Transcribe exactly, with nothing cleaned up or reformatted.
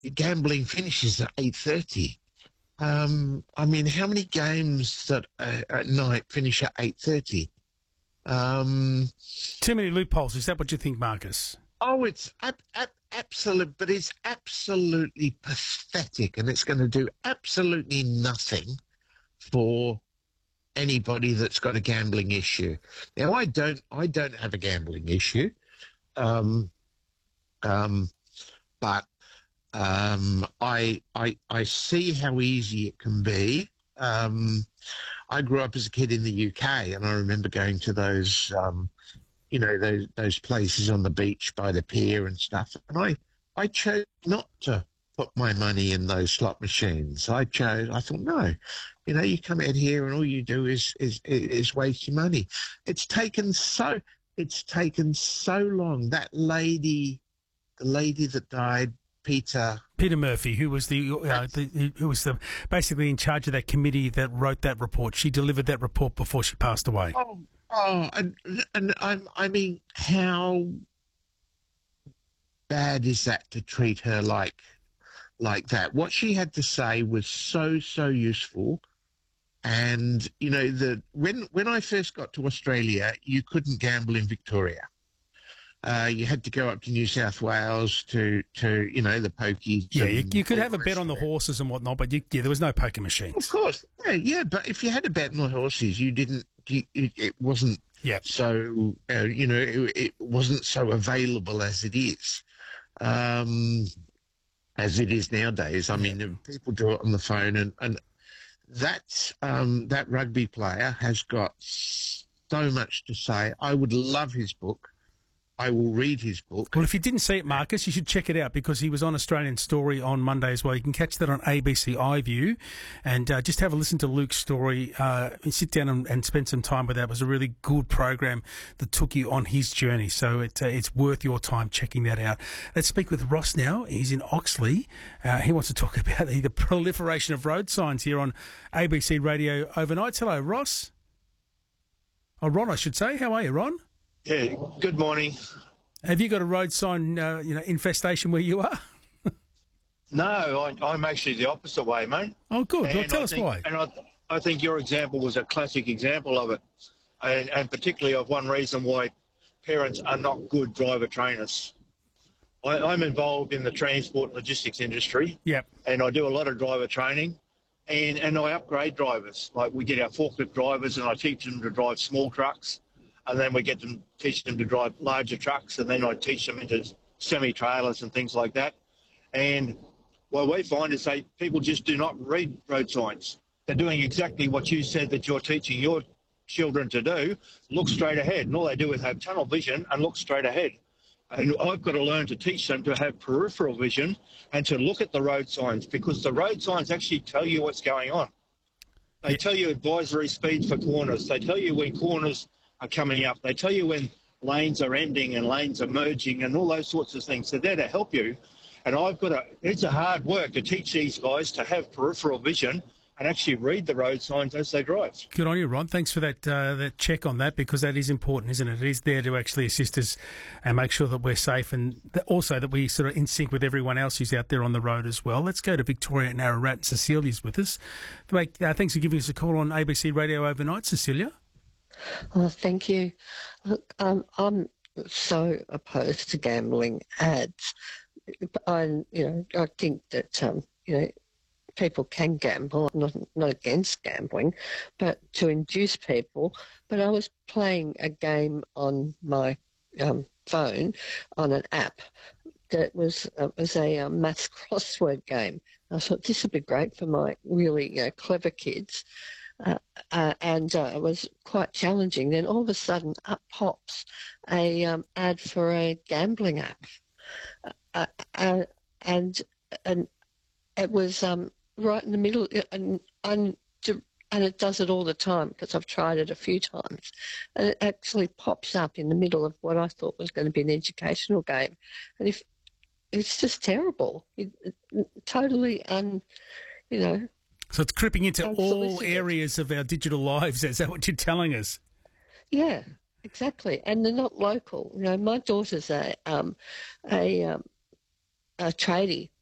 gambling finishes at eight thirty. Um, I mean, how many games that uh, at night finish at eight thirty? Um, Too many loopholes. Is that what you think, Marcus? oh, it's ab- ab- absolute, but it's absolutely pathetic, and it's going to do absolutely nothing for anybody that's got a gambling issue. Now, I don't, I don't have a gambling issue, um, um, but um, I, I, I see how easy it can be. Um, I grew up as a kid in the U K, and I remember going to those, um, you know, those those places on the beach by the pier and stuff. And I, I chose not to put my money in those slot machines. I chose. I thought, no, you know, you come out here and all you do is is is waste your money. It's taken so it's taken so long. That lady, the lady that died, Peter. Peter Murphy, who was the, uh, the who was the basically in charge of that committee that wrote that report. She delivered that report before she passed away. Oh, oh, and and I, I mean, how bad is that to treat her like like that? What she had to say was so so useful, and you know, the when when I first got to Australia, you couldn't gamble in Victoria. Uh, you had to go up to New South Wales to, to you know, the pokies. Yeah, you, you could have a bet on the horses and whatnot, but you, yeah, there was no poker machines. Of course, yeah, yeah. But if you had a bet on the horses, you didn't. You, it, it wasn't. Yeah. So uh, you know, it, it wasn't so available as it is, um, as it is nowadays. I Yeah. mean, people do it on the phone, and and that um, that rugby player has got so much to say. I would love his book. I will read his book. Well, if you didn't see it, Marcus, you should check it out because he was on Australian Story on Monday as well. You can catch that on A B C iView and uh, just have a listen to Luke's story uh, and sit down and, and spend some time with that. It was a really good program that took you on his journey. So it, uh, it's worth your time checking that out. Let's speak with Ross now. He's in Oxley. Uh, he wants to talk about the, the proliferation of road signs here on A B C Radio overnights. Hello, Ross. Oh, Ron, I should say. How are you, Ron? Yeah, good morning. Have you got a road sign, uh, you know, infestation where you are? No, I, I'm actually the opposite way, mate. Oh, good. Well, And tell I us think, why. And I, I think your example was a classic example of it, and, and particularly of one reason why parents are not good driver trainers. I, I'm involved in the transport and logistics industry, Yep. and I do a lot of driver training, and, and I upgrade drivers. Like we get our forklift drivers, and I teach them to drive small trucks. And then we get them, teach them to drive larger trucks, and then I teach them into semi-trailers and things like that. And what we find is that people just do not read road signs. They're doing exactly what you said that you're teaching your children to do, look straight ahead. And all they do is have tunnel vision and look straight ahead. And I've got to learn to teach them to have peripheral vision and to look at the road signs, because the road signs actually tell you what's going on. They tell you advisory speeds for corners. They tell you when corners are coming up. They tell you when lanes are ending and lanes are merging and all those sorts of things. They're there to help you. And I've got to, it's a hard work to teach these guys to have peripheral vision and actually read the road signs as they drive. Good on you, Ron. Thanks for that uh, that check on that, because that is important, isn't it? It is there to actually assist us and make sure that we're safe, and th- also that we sort of in sync with everyone else who's out there on the road as well. Let's go to Victoria and Ararat. Cecilia's with us. Uh, thanks for giving us a call on A B C Radio overnight, Cecilia. Oh, thank you. Look, um, I'm so opposed to gambling ads. I, you know, I think that um, you know, people can gamble. I'm not not against gambling, but to induce people. But I was playing a game on my um, phone on an app that was uh, was a um, maths crossword game. I thought this would be great for my really you know, clever kids. Uh, uh, and uh, it was quite challenging. Then all of a sudden, up pops a um, ad for a gambling app, uh, uh, and and it was um, right in the middle, and and and it does it all the time because I've tried it a few times, and it actually pops up in the middle of what I thought was going to be an educational game, and if it's just terrible, it, it, totally un, you know. So it's creeping into all Unsolicited. areas of our digital lives. Is that what you're telling us? Yeah, exactly. And they're not local. You know, my daughter's a um, a, um, a tradie